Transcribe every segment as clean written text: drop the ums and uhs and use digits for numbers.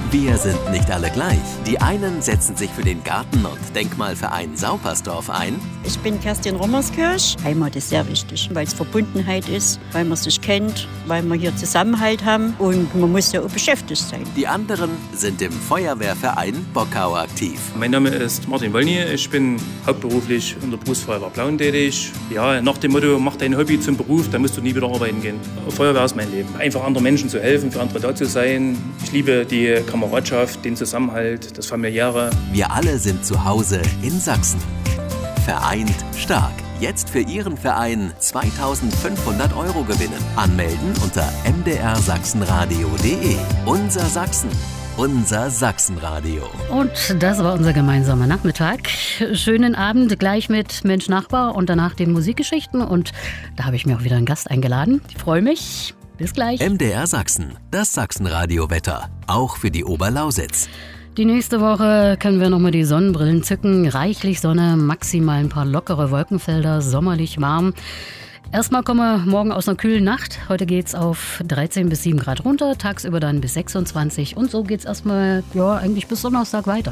Wir sind nicht alle gleich. Die einen setzen sich für den Garten- und Denkmalverein Saupersdorf ein. Ich bin Kerstin Rommerskirch. Heimat ist sehr wichtig, weil es Verbundenheit ist, weil man sich kennt, weil wir hier Zusammenhalt haben und man muss ja auch beschäftigt sein. Die anderen sind im Feuerwehrverein Bockau aktiv. Mein Name ist Martin Wollny. Ich bin hauptberuflich in der Berufsfeuerwehr Plauen tätig. Ja, nach dem Motto, mach dein Hobby zum Beruf, dann musst du nie wieder arbeiten gehen. Feuerwehr ist mein Leben. Einfach anderen Menschen zu helfen, für andere da zu sein. Ich liebe die Kameradschaft, den Zusammenhalt, das Familiäre. Wir alle sind zu Hause in Sachsen. Vereint stark. Jetzt für Ihren Verein 2.500 € gewinnen. Anmelden unter mdrsachsenradio.de. Unser Sachsen. Unser Sachsenradio. Und das war unser gemeinsamer Nachmittag. Schönen Abend gleich mit Mensch Nachbar und danach den Musikgeschichten. Und da habe ich mir auch wieder einen Gast eingeladen. Ich freue mich. Bis gleich. MDR Sachsen, das Sachsenradio-Wetter. Auch für die Oberlausitz. Die nächste Woche können wir nochmal die Sonnenbrillen zücken. Reichlich Sonne, maximal ein paar lockere Wolkenfelder, sommerlich warm. Erstmal kommen wir morgen aus einer kühlen Nacht. Heute geht's auf 13 bis 7 Grad runter, tagsüber dann bis 26. Und so geht's erstmal, eigentlich bis Donnerstag weiter.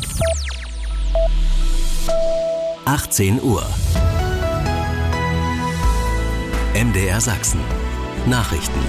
18 Uhr. MDR Sachsen. Nachrichten.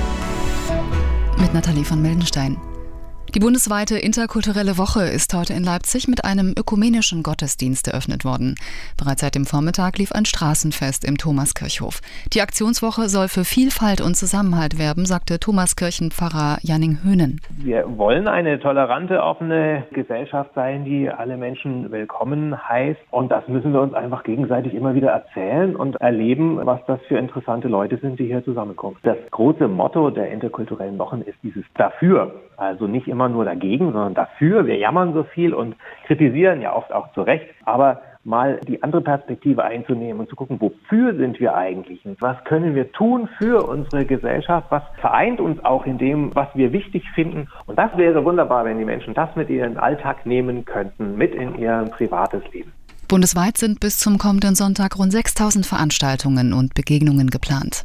Mit Nathalie von Mildenstein. Die bundesweite interkulturelle Woche ist heute in Leipzig mit einem ökumenischen Gottesdienst eröffnet worden. Bereits seit dem Vormittag lief ein Straßenfest im Thomaskirchhof. Die Aktionswoche soll für Vielfalt und Zusammenhalt werben, sagte Thomaskirchenpfarrer Janning Höhnen. Wir wollen eine tolerante, offene Gesellschaft sein, die alle Menschen willkommen heißt. Und das müssen wir uns einfach gegenseitig immer wieder erzählen und erleben, was das für interessante Leute sind, die hier zusammenkommen. Das große Motto der interkulturellen Wochen ist dieses Dafür. Also nicht immer nur dagegen, sondern dafür. Wir jammern so viel und kritisieren ja oft auch zu Recht. Aber mal die andere Perspektive einzunehmen und zu gucken, wofür sind wir eigentlich? Was können wir tun für unsere Gesellschaft? Was vereint uns auch in dem, was wir wichtig finden? Und das wäre wunderbar, wenn die Menschen das mit ihren Alltag nehmen könnten, mit in ihr privates Leben. Bundesweit sind bis zum kommenden Sonntag rund 6.000 Veranstaltungen und Begegnungen geplant.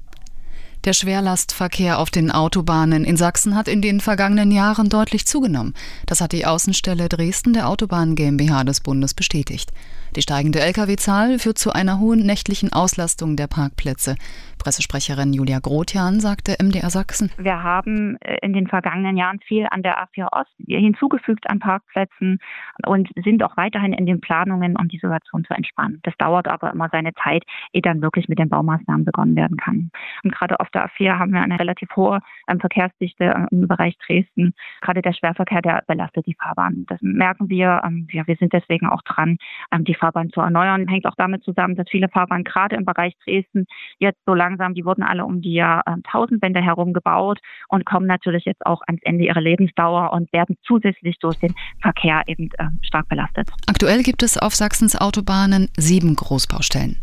Der Schwerlastverkehr auf den Autobahnen in Sachsen hat in den vergangenen Jahren deutlich zugenommen. Das hat die Außenstelle Dresden der Autobahn GmbH des Bundes bestätigt. Die steigende Lkw-Zahl führt zu einer hohen nächtlichen Auslastung der Parkplätze. Pressesprecherin Julia Grothjan sagte MDR Sachsen: Wir haben in den vergangenen Jahren viel an der A4 Ost hinzugefügt an Parkplätzen und sind auch weiterhin in den Planungen, um die Situation zu entspannen. Das dauert aber immer seine Zeit, ehe dann wirklich mit den Baumaßnahmen begonnen werden kann. Und gerade auf der A4 haben wir eine relativ hohe Verkehrsdichte im Bereich Dresden. Gerade der Schwerverkehr, der belastet die Fahrbahn. Das merken wir. Wir sind deswegen auch dran, die Fahrbahn zu erneuern. Hängt auch damit zusammen, dass viele Fahrbahnen gerade im Bereich Dresden jetzt so langsam, die wurden alle um die Jahrtausendwende herum gebaut und kommen natürlich jetzt auch ans Ende ihrer Lebensdauer und werden zusätzlich durch den Verkehr eben stark belastet. Aktuell gibt es auf Sachsens Autobahnen 7 Großbaustellen.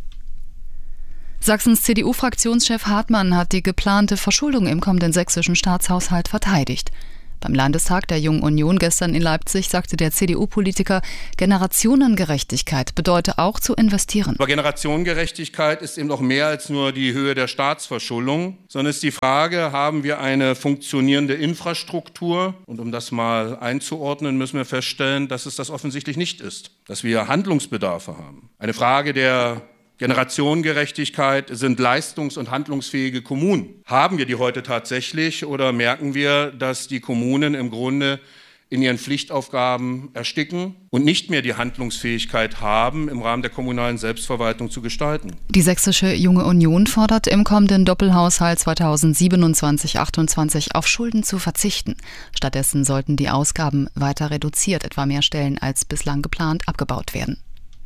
Sachsens CDU-Fraktionschef Hartmann hat die geplante Verschuldung im kommenden sächsischen Staatshaushalt verteidigt. Beim Landestag der Jungen Union gestern in Leipzig sagte der CDU-Politiker, Generationengerechtigkeit bedeute auch zu investieren. Aber Generationengerechtigkeit ist eben noch mehr als nur die Höhe der Staatsverschuldung, sondern ist die Frage, haben wir eine funktionierende Infrastruktur? Und um das mal einzuordnen, müssen wir feststellen, dass es das offensichtlich nicht ist, dass wir Handlungsbedarfe haben. Eine Frage der Generationengerechtigkeit sind leistungs- und handlungsfähige Kommunen. Haben wir die heute tatsächlich oder merken wir, dass die Kommunen im Grunde in ihren Pflichtaufgaben ersticken und nicht mehr die Handlungsfähigkeit haben, im Rahmen der kommunalen Selbstverwaltung zu gestalten? Die sächsische Junge Union fordert im kommenden Doppelhaushalt 2027/28 auf Schulden zu verzichten. Stattdessen sollten die Ausgaben weiter reduziert, etwa mehr Stellen als bislang geplant abgebaut werden.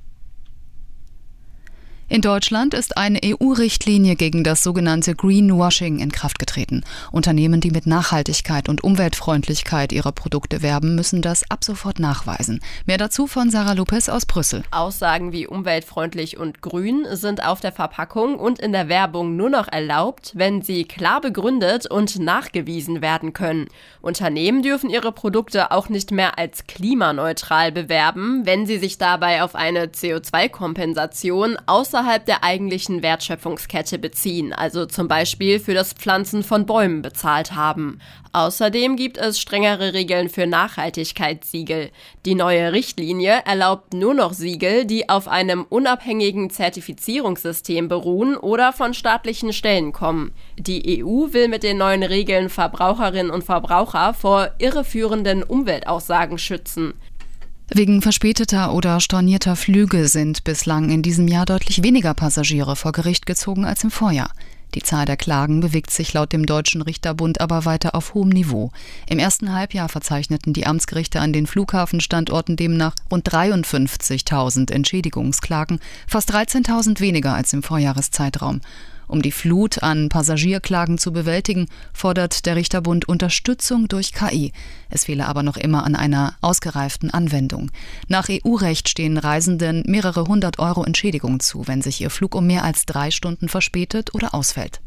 In Deutschland ist eine EU-Richtlinie gegen das sogenannte Greenwashing in Kraft getreten. Unternehmen, die mit Nachhaltigkeit und Umweltfreundlichkeit ihrer Produkte werben, müssen das ab sofort nachweisen. Mehr dazu von Sarah Lopez aus Brüssel. Aussagen wie umweltfreundlich und grün sind auf der Verpackung und in der Werbung nur noch erlaubt, wenn sie klar begründet und nachgewiesen werden können. Unternehmen dürfen ihre Produkte auch nicht mehr als klimaneutral bewerben, wenn sie sich dabei auf eine CO2-Kompensation außerhalb außerhalb der eigentlichen Wertschöpfungskette beziehen, also zum Beispiel für das Pflanzen von Bäumen bezahlt haben. Außerdem gibt es strengere Regeln für Nachhaltigkeitssiegel. Die neue Richtlinie erlaubt nur noch Siegel, die auf einem unabhängigen Zertifizierungssystem beruhen oder von staatlichen Stellen kommen. Die EU will mit den neuen Regeln Verbraucherinnen und Verbraucher vor irreführenden Umweltaussagen schützen. Wegen verspäteter oder stornierter Flüge sind bislang in diesem Jahr deutlich weniger Passagiere vor Gericht gezogen als im Vorjahr. Die Zahl der Klagen bewegt sich laut dem Deutschen Richterbund aber weiter auf hohem Niveau. Im ersten Halbjahr verzeichneten die Amtsgerichte an den Flughafenstandorten demnach rund 53.000 Entschädigungsklagen, fast 13.000 weniger als im Vorjahreszeitraum. Um die Flut an Passagierklagen zu bewältigen, fordert der Richterbund Unterstützung durch KI. Es fehle aber noch immer an einer ausgereiften Anwendung. Nach EU-Recht stehen Reisenden mehrere 100 € Entschädigung zu, wenn sich ihr Flug um mehr als 3 Stunden verspätet oder ausfällt.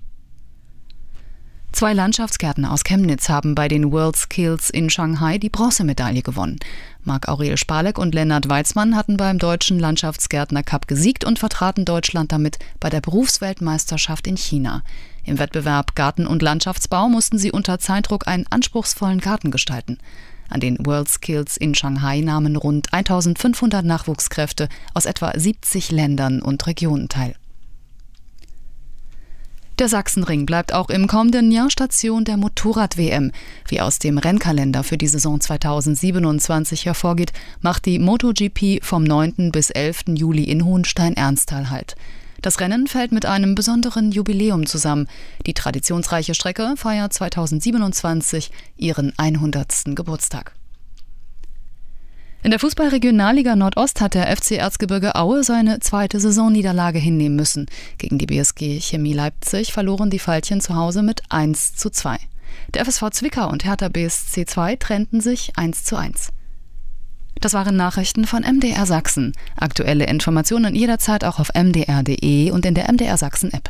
2 Landschaftsgärtner aus Chemnitz haben bei den WorldSkills in Shanghai die Bronzemedaille gewonnen. Marc-Aurel Spalek und Lennart Weizmann hatten beim Deutschen Landschaftsgärtner-Cup gesiegt und vertraten Deutschland damit bei der Berufsweltmeisterschaft in China. Im Wettbewerb Garten- und Landschaftsbau mussten sie unter Zeitdruck einen anspruchsvollen Garten gestalten. An den WorldSkills in Shanghai nahmen rund 1.500 Nachwuchskräfte aus etwa 70 Ländern und Regionen teil. Der Sachsenring bleibt auch im kommenden Jahr Station der Motorrad-WM. Wie aus dem Rennkalender für die Saison 2027 hervorgeht, macht die MotoGP vom 9. bis 11. Juli in Hohenstein-Ernsthal Halt. Das Rennen fällt mit einem besonderen Jubiläum zusammen. Die traditionsreiche Strecke feiert 2027 ihren 100. Geburtstag. In der Fußball-Regionalliga Nordost hat der FC Erzgebirge Aue seine 2. Saisonniederlage hinnehmen müssen. Gegen die BSG Chemie Leipzig verloren die Veilchen zu Hause mit 1:2. Der FSV Zwickau und Hertha BSC 2 trennten sich 1:1. Das waren Nachrichten von MDR Sachsen. Aktuelle Informationen jederzeit auch auf mdr.de und in der MDR Sachsen App.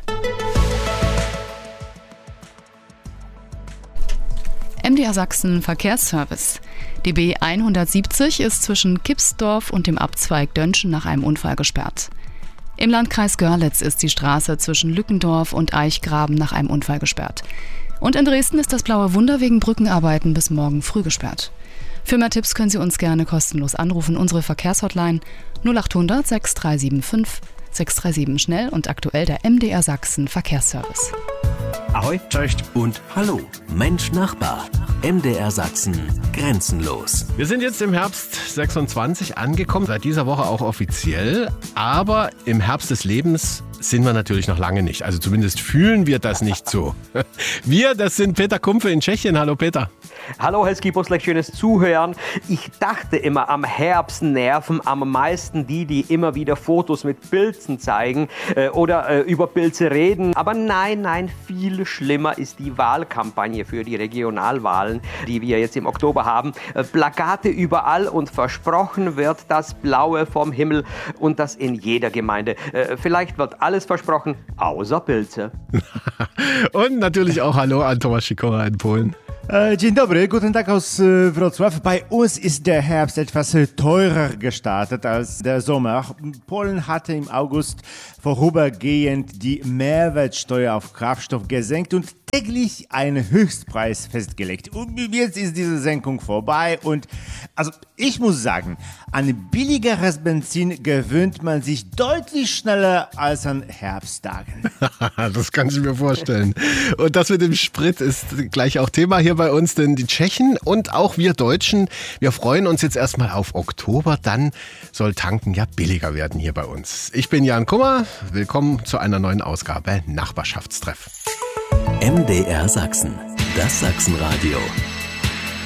MDR Sachsen Verkehrsservice. Die B170 ist zwischen Kipsdorf und dem Abzweig Dönschen nach einem Unfall gesperrt. Im Landkreis Görlitz ist die Straße zwischen Lückendorf und Eichgraben nach einem Unfall gesperrt. Und in Dresden ist das Blaue Wunder wegen Brückenarbeiten bis morgen früh gesperrt. Für mehr Tipps können Sie uns gerne kostenlos anrufen. Unsere Verkehrshotline 0800 6375 637 schnell und aktuell der MDR Sachsen Verkehrsservice. Ahoi, cześć und hallo. Mensch Nachbar. MDR Sachsen. Grenzenlos. Wir sind jetzt im Herbst 26 angekommen, seit dieser Woche auch offiziell. Aber im Herbst des Lebens sind wir natürlich noch lange nicht. Also zumindest fühlen wir das nicht so. Wir, das sind Peter Kumpfe in Tschechien. Hallo Peter. Hallo Helski Boslek, schönes Zuhören. Ich dachte immer, am Herbst nerven am meisten die immer wieder Fotos mit Pilzen zeigen oder über Pilze reden. Aber nein, viel schlimmer ist die Wahlkampagne für die Regionalwahlen, die wir jetzt im Oktober haben. Plakate überall und versprochen wird das Blaue vom Himmel und das in jeder Gemeinde. Vielleicht wird alles versprochen, außer Pilze. Und natürlich auch Hallo an Thomas Sikora in Polen. Dzień dobry, guten Tag aus Wrocław. Bei uns ist der Herbst etwas teurer gestartet als der Sommer. Polen hatte im August vorübergehend die Mehrwertsteuer auf Kraftstoff gesenkt und täglich einen Höchstpreis festgelegt. Und jetzt ist diese Senkung vorbei und also ich muss sagen, an billigeres Benzin gewöhnt man sich deutlich schneller als an Herbsttagen. Das kann ich mir vorstellen. Und das mit dem Sprit ist gleich auch Thema hier bei uns, denn die Tschechen und auch wir Deutschen, wir freuen uns jetzt erstmal auf Oktober, dann soll tanken ja billiger werden hier bei uns. Ich bin Jan Kummer, willkommen zu einer neuen Ausgabe Nachbarschaftstreff. MDR Sachsen, das Sachsenradio.